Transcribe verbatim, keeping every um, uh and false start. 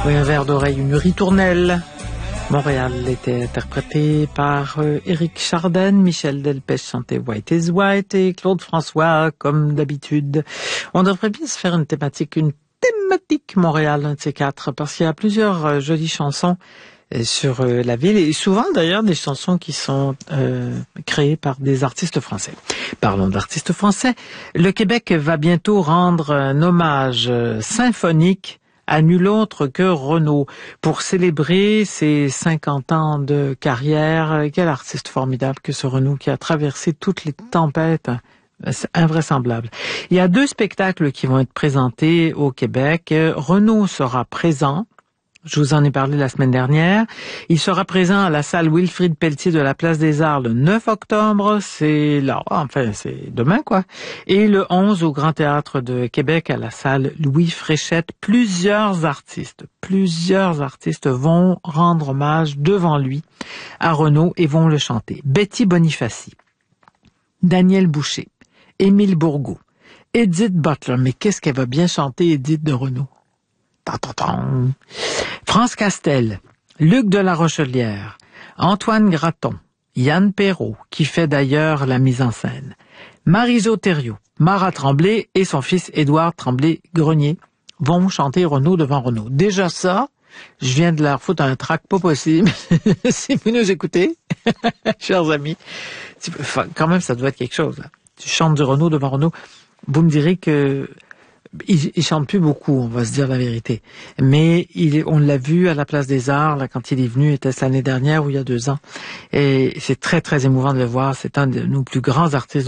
Oui, un verre d'oreille, une ritournelle. Montréal était interprété par euh, Éric Chardin, Michel Delpech chantait White is White et Claude François, comme d'habitude. On devrait bien se faire une thématique, une thématique Montréal, un de ces quatre, parce qu'il y a plusieurs euh, jolies chansons euh, sur euh, la ville et souvent d'ailleurs des chansons qui sont euh, créées par des artistes français. Parlons d'artistes français. Le Québec va bientôt rendre un hommage euh, symphonique à nul autre que Renaud, pour célébrer ses cinquante ans de carrière. Quel artiste formidable que ce Renaud qui a traversé toutes les tempêtes. C'est invraisemblable. Il y a deux spectacles qui vont être présentés au Québec. Renaud sera présent. Je vous en ai parlé la semaine dernière. Il sera présent à la salle Wilfrid Pelletier de la Place des Arts le neuf octobre. C'est là, enfin, c'est demain, quoi. Et le onze au Grand Théâtre de Québec à la salle Louis Fréchette. Plusieurs artistes, plusieurs artistes vont rendre hommage devant lui à Renaud et vont le chanter. Betty Bonifaci, Daniel Boucher, Émile Bourgault, Edith Butler. Mais qu'est-ce qu'elle va bien chanter, Edith de Renaud? France Castel, Luc de la Rochelière, Antoine Graton, Yann Perrault, qui fait d'ailleurs la mise en scène, Marie-Jo Thériault, Mara Tremblay et son fils Édouard Tremblay-Grenier vont chanter Renaud devant Renaud. Déjà ça, je viens de leur foutre un trac pas possible. Si vous nous écoutez, chers amis, quand même ça doit être quelque chose, là. Tu chantes du Renaud devant Renaud, vous me direz que Il, il chante plus beaucoup, on va se dire la vérité. Mais il, on l'a vu à la Place des Arts, là, quand il est venu, était l'année dernière ou il y a deux ans. Et c'est très, très émouvant de le voir. C'est un de nos plus grands artistes